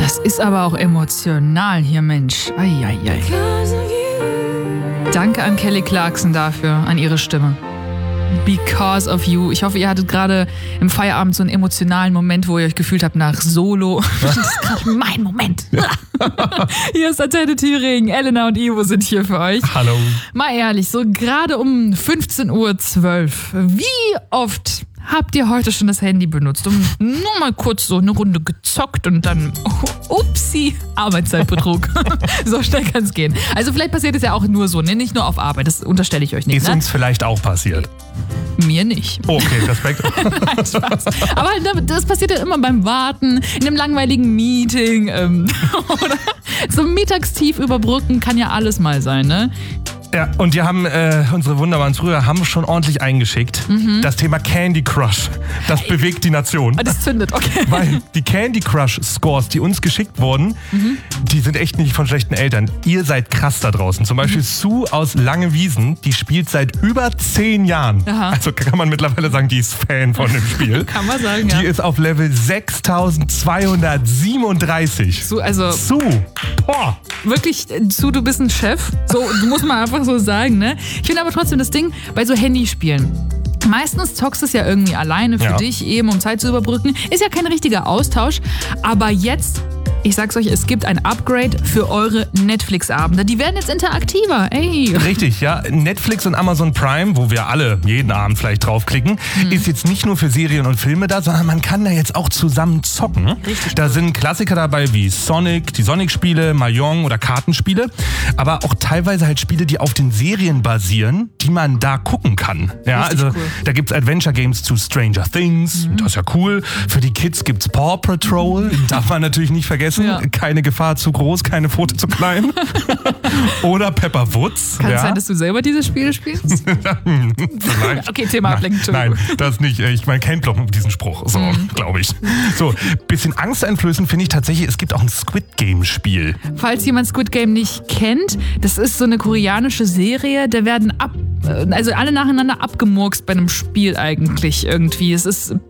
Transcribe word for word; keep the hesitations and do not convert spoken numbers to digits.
Das ist aber auch emotional hier, Mensch. Eieiei. Danke an Kelly Clarkson dafür, an ihre Stimme. Because of You. Ich hoffe, ihr hattet gerade im Feierabend so einen emotionalen Moment, wo ihr euch gefühlt habt nach Solo. Das ist gerade mein Moment. Hier ist Antenne Thüringen. Elena und Ivo sind hier für euch. Hallo. Mal ehrlich, so gerade um fünfzehn Uhr zwölf. Wie oft habt ihr heute schon das Handy benutzt und nur mal kurz so eine Runde gezockt und dann, oh, upsi, Arbeitszeitbetrug. So schnell kann es gehen. Also vielleicht passiert es ja auch nur so, ne? Nicht nur auf Arbeit, das unterstelle ich euch nicht. Ist ne? uns vielleicht auch passiert. Mir nicht. Okay, Respekt. Nein, Spaß. Aber das passiert ja immer beim Warten, in einem langweiligen Meeting ähm, oder so Mittagstief überbrücken kann ja alles mal sein, ne? Ja, und die haben, äh, unsere wunderbaren Zuhörer haben schon ordentlich eingeschickt. Mhm. Das Thema Candy Crush, das bewegt die Nation. Das zündet, okay. Weil die Candy Crush Scores, die uns geschickt wurden, mhm. die sind echt nicht von schlechten Eltern. Ihr seid krass da draußen. Zum Beispiel mhm. Sue aus Langewiesen, die spielt seit über zehn Jahren. Aha. Also kann man mittlerweile sagen, die ist Fan von dem Spiel. Kann man sagen, ja. Die ist auf Level sechstausendzweihundertsiebenunddreißig. Sue, also... Sue, boah. Wirklich, Sue, du bist ein Chef. So, muss man einfach so sagen, ne? Ich finde aber trotzdem das Ding bei so Handyspielen. Meistens zockst du es ja irgendwie alleine für ja. dich eben, um Zeit zu überbrücken. Ist ja kein richtiger Austausch. Aber jetzt, ich sag's euch, es gibt ein Upgrade für eure Netflix-Abende. Die werden jetzt interaktiver. Ey. Richtig, ja. Netflix und Amazon Prime, wo wir alle jeden Abend vielleicht draufklicken, mhm. ist jetzt nicht nur für Serien und Filme da, sondern man kann da jetzt auch zusammen zocken. Richtig da cool. sind Klassiker dabei wie Sonic, die Sonic-Spiele, Mahjong oder Kartenspiele. Aber auch teilweise halt Spiele, die auf den Serien basieren, die man da gucken kann. Ja, Richtig also cool. da gibt's Adventure Games zu Stranger Things, mhm. das ist ja cool. Für die Kids gibt's Paw Patrol, darf man natürlich nicht vergessen. Ja. Keine Gefahr zu groß, keine Pfote zu klein. Oder Pepper Woods. Kann es ja. sein, dass du selber diese Spiele spielst? Okay, Thema ablenken. Nein, das nicht. Ich meine, kennt doch diesen Spruch, so, mhm. glaube ich. So, bisschen angsteinflößend finde ich tatsächlich, es gibt auch ein Squid Game Spiel. Falls jemand Squid Game nicht kennt, das ist so eine koreanische Serie, da werden ab, also alle nacheinander abgemurkst bei einem Spiel eigentlich irgendwie. Es ist